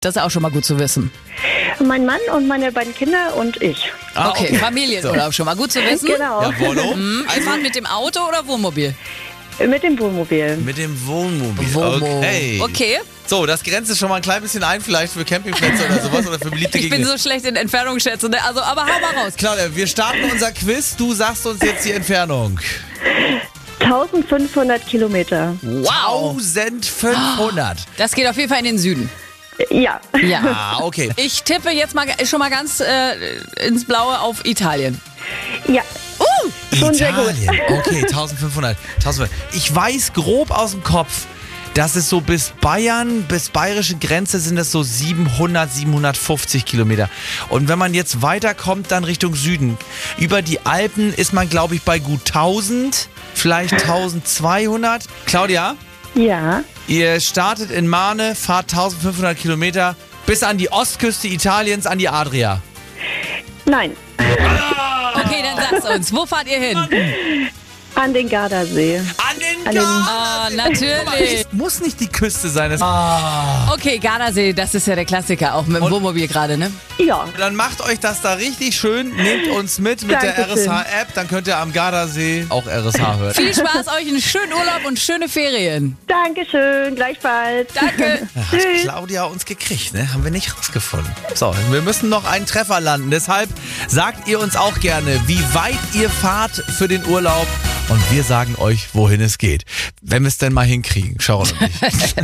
Das ist auch schon mal gut zu wissen. Mein Mann und meine beiden Kinder und ich. Okay, Familienurlaub, schon mal gut zu wissen. Genau. Jawollo. Wir fahren mit dem Auto oder Wohnmobil? Mit dem Wohnmobil. Mit dem Wohnmobil. Okay. Okay. So, das grenzt es schon mal ein klein bisschen ein, vielleicht für Campingplätze oder sowas oder für beliebte Ich bin Gegenden. so schlecht in Entfernungsschätzen, ne? Also, aber hau mal raus. Claudia, wir starten unser Quiz. Du sagst uns jetzt die Entfernung. 1500 Kilometer. Wow. 1500. Das geht auf jeden Fall in den Süden. Ja. Ja. Ah, okay. Ich tippe jetzt mal schon mal ganz ins Blaue auf Italien. Ja. Schon sehr gut. Italien. Okay, 1500. Ich weiß grob aus dem Kopf, dass es so bis Bayern, bis bayerische Grenze sind es so 700, 750 Kilometer. Und wenn man jetzt weiterkommt, dann Richtung Süden. Über die Alpen ist man, glaube ich, bei gut 1000, vielleicht 1200. Claudia, Ja. ihr startet in Marne, fahrt 1500 Kilometer bis an die Ostküste Italiens, an die Adria. Nein. Okay, dann sag's uns. Wo fahrt ihr hin? An den Gardasee. An den An den- Gardasee. Natürlich. Es muss nicht die Küste sein. Okay, Gardasee, das ist ja der Klassiker, auch mit dem Wohnmobil gerade, ne? Ja. Dann macht euch das da richtig schön. Nehmt uns mit der Dankeschön. RSH-App. Dann könnt ihr am Gardasee auch RSH hören. Viel Spaß euch, einen schönen Urlaub und schöne Ferien. Dankeschön. Gleichfalls. Danke. Hat Claudia uns gekriegt, ne? Haben wir nicht rausgefunden. So, wir müssen noch einen Treffer landen. Deshalb sagt ihr uns auch gerne, wie weit ihr fahrt für den Urlaub. Und wir sagen euch, wohin es geht. Wenn wir es denn mal hinkriegen. Sharon und ich.